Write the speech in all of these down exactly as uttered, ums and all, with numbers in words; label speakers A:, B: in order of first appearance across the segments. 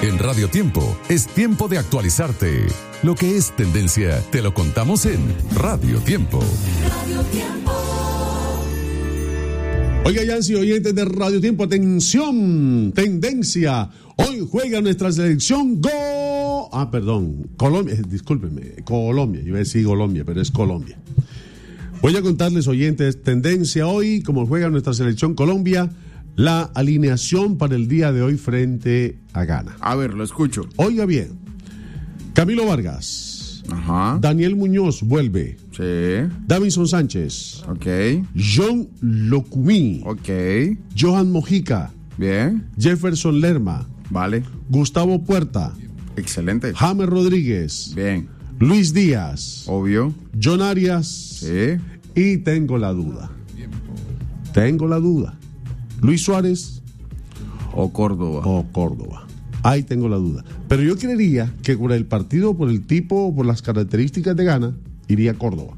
A: En Radio Tiempo es tiempo de actualizarte. Lo que es tendencia te lo contamos en Radio Tiempo.
B: Radio Tiempo.
C: Oiga, Yancy, oyentes de Radio Tiempo, atención, tendencia. Hoy juega nuestra selección Go. Ah, perdón, Colombia, discúlpenme, Colombia, iba a decir Colombia, pero es Colombia. Voy a contarles, oyentes, tendencia hoy, como juega nuestra selección Colombia, la alineación para el día de hoy frente a Ghana.
D: A ver, lo escucho.
C: Oiga bien, Camilo Vargas,
D: Ajá.
C: Daniel Muñoz vuelve,
D: Sí.
C: Davinson Sánchez,
D: Ok.
C: John Locumí,
D: Ok.
C: Johan Mojica,
D: Bien.
C: Jefferson Lerma,
D: Vale.
C: Gustavo Puerta,
D: Excelente.
C: James Rodríguez,
D: Bien.
C: Luis Díaz,
D: Obvio.
C: John Arias,
D: Sí.
C: y tengo la duda. Tengo la duda. Luis Suárez
D: O Córdoba.
C: o Córdoba. Ahí tengo la duda. Pero yo creería que por el partido, por el tipo, por las características de Ghana, iría Córdoba.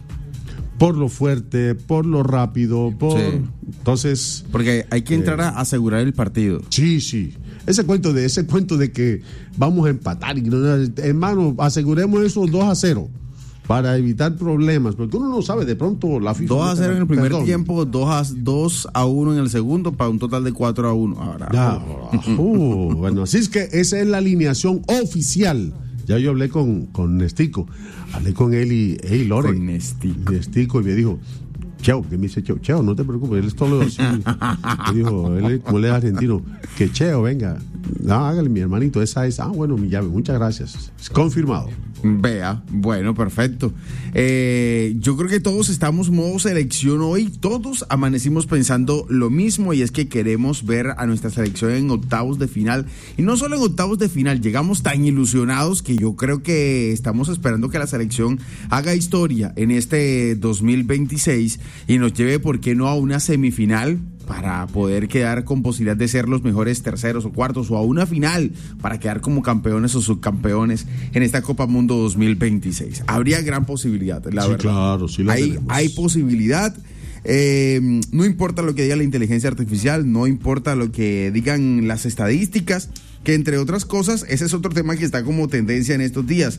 C: Por lo fuerte, por lo rápido, por...
D: Sí.
C: Entonces...
D: Porque hay que entrar a asegurar el partido.
C: Sí, sí. Ese cuento de ese cuento de que vamos a empatar, y no- hermano, aseguremos esos dos a cero para evitar problemas, porque uno no sabe, de pronto la FIFA...
D: dos a cero en el primer
C: Perdón.
D: tiempo, dos a uno en el segundo, para un total de cuatro a uno. Ahora.
C: Ya, uh, bueno, así es que esa es la alineación oficial. Ya yo hablé con, con Nestico, hablé con él y, hey, Lore,
D: Con Nestico.
C: Nestico, y me dijo, Cheo, que me dice Cheo, Cheo, no te preocupes, él es todo así. Me dijo, él, es- como él es argentino, que Cheo, venga, no, hágale, mi hermanito, esa es, ah, bueno, mi llave, muchas gracias. Es confirmado.
D: Vea, bueno, perfecto. Eh, yo creo que todos estamos modo selección hoy, todos amanecimos pensando lo mismo, y es que queremos ver a nuestra selección en octavos de final, y no solo en octavos de final, llegamos tan ilusionados que yo creo que estamos esperando que la selección haga historia en este dos mil veintiséis y nos lleve, ¿por qué no?, a una semifinal, para poder quedar con posibilidad de ser los mejores terceros o cuartos, o a una final para quedar como campeones o subcampeones en esta Copa Mundo dos mil veintiséis. Habría gran posibilidad, la
C: Sí,
D: verdad.
C: claro, sí la
D: hay,
C: tenemos.
D: hay posibilidad. Eh, no importa lo que diga la inteligencia artificial, no importa lo que digan las estadísticas, que entre otras cosas, ese es otro tema que está como tendencia en estos días.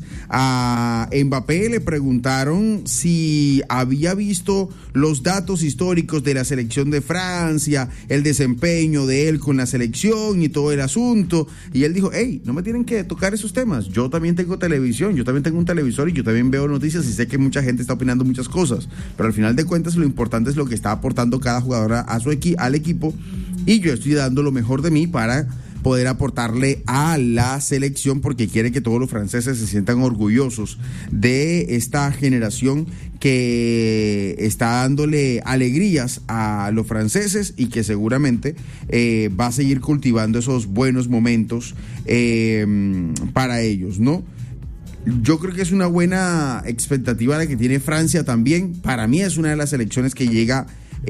D: A Mbappé le preguntaron si había visto los datos históricos de la selección de Francia, el desempeño de él con la selección y todo el asunto, y él dijo, hey, no me tienen que tocar esos temas, yo también tengo televisión, yo también tengo un televisor y yo también veo noticias y sé que mucha gente está opinando muchas cosas, pero al final de cuentas lo importante es lo que está aportando cada jugador a su equi- al equipo, y yo estoy dando lo mejor de mí para poder aportarle a la selección, porque quiere que todos los franceses se sientan orgullosos de esta generación que está dándole alegrías a los franceses, y que seguramente eh, va a seguir cultivando esos buenos momentos eh, para ellos, ¿no? Yo creo que es una buena expectativa la que tiene Francia también. Para mí es una de las selecciones que llega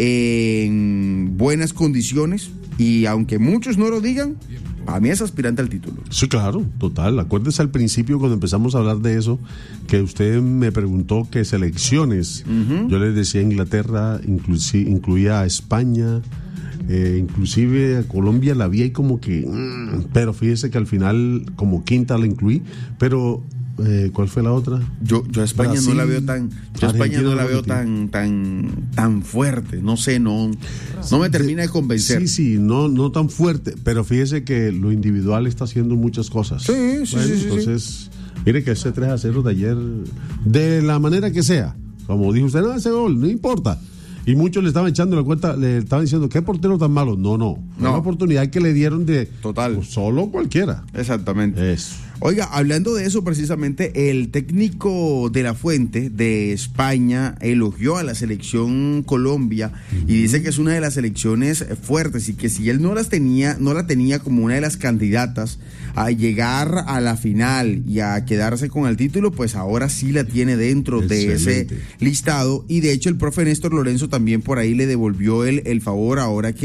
D: en buenas condiciones, y aunque muchos no lo digan, para mí es aspirante al título.
C: Sí, claro, total. Acuérdese al principio, cuando empezamos a hablar de eso, que usted me preguntó qué selecciones. Uh-huh. Yo le decía Inglaterra, inclusi- incluía a España, eh, inclusive a Colombia la vi ahí como que... Mm, pero fíjese que al final como quinta la incluí, pero... Eh, ¿cuál fue la otra?
D: Yo, yo a España
C: Brasil,
D: no la veo tan, yo a España no la veo
C: Argentina,
D: tan, tan, tan fuerte. No sé, no, no me termina de convencer.
C: Sí, sí, no, no tan fuerte, pero fíjese que lo individual está haciendo muchas cosas.
D: Sí, sí,
C: bueno,
D: sí, sí,
C: entonces, sí. Mire que ese tres a cero de ayer, de la manera que sea, como dijo usted, no, ese gol, no importa. Y muchos le estaban echando la cuenta, le estaban diciendo, ¿qué portero tan malo? No, no,
D: no.
C: Una oportunidad que le dieron de...
D: Total.
C: Pues, solo cualquiera.
D: Exactamente.
C: Eso.
D: Oiga, hablando de eso precisamente, el técnico de la Fuente de España elogió a la selección Colombia y dice que es una de las selecciones fuertes, y que si él no las tenía, no la tenía como una de las candidatas a llegar a la final y a quedarse con el título, pues ahora sí la tiene dentro Excelente. de ese listado. Y de hecho el profe Néstor Lorenzo también por ahí le devolvió el, el favor, ahora que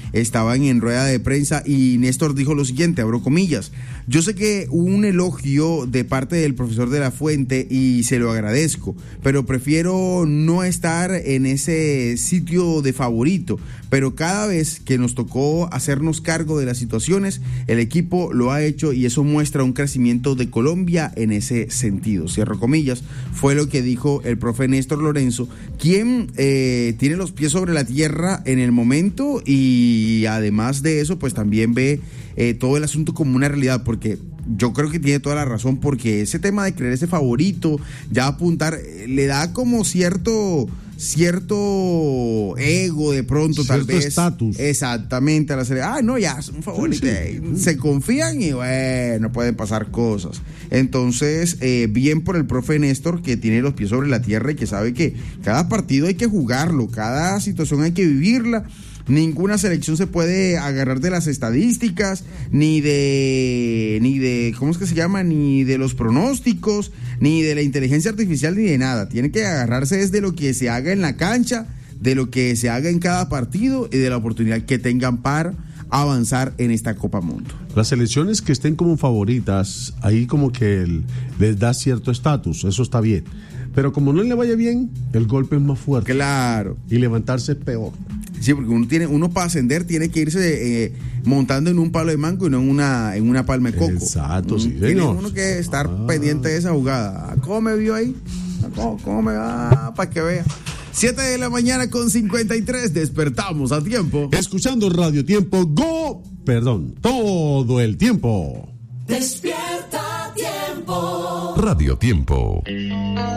D: estaban en rueda de prensa y Néstor dijo lo siguiente, abro comillas: yo sé que hubo un elogio de parte del profesor de la Fuente y se lo agradezco, pero prefiero no estar en ese sitio de favorito, pero cada vez que nos tocó hacernos cargo de las situaciones, el equipo lo ha hecho y eso muestra un crecimiento de Colombia en ese sentido, cierro comillas. Fue lo que dijo el profe Néstor Lorenzo, quien eh, tiene los pies sobre la tierra en el momento y además de eso pues también ve eh, todo el asunto como una realidad, porque yo creo que tiene toda la razón, porque ese tema de creer ese favorito, ya apuntar, eh, le da como cierto cierto ego de pronto,
C: cierto
D: tal vez
C: estatus.
D: Exactamente, a la serie, ah, no, ya es un favorito, sí, sí. Se confían y bueno, pueden pasar cosas. Entonces, eh, bien por el profe Néstor, que tiene los pies sobre la tierra y que sabe que cada partido hay que jugarlo, cada situación hay que vivirla. Ninguna selección se puede agarrar de las estadísticas, ni de, ni de, ¿cómo es que se llama? Ni de los pronósticos, ni de la inteligencia artificial, ni de nada. Tiene que agarrarse desde lo que se haga en la cancha, de lo que se haga en cada partido y de la oportunidad que tengan para avanzar en esta Copa Mundo.
C: Las selecciones que estén como favoritas, ahí como que el, les da cierto estatus, eso está bien. Pero como no le vaya bien, el golpe es más fuerte.
D: Claro.
C: Y levantarse es peor.
D: Sí, porque uno tiene, uno para ascender tiene que irse eh, montando en un palo de mango y no en una, en una palma de coco.
C: Exacto, sí,
D: tiene
C: señor.
D: uno que estar
C: ah.
D: pendiente de esa jugada. ¿Cómo me vio ahí? ¿Cómo, cómo me va? Para que vea. siete de la mañana con cincuenta y tres, despertamos a tiempo.
C: Escuchando Radio Tiempo, go, perdón, todo el tiempo.
B: Despierta Tiempo.
A: Radio Tiempo.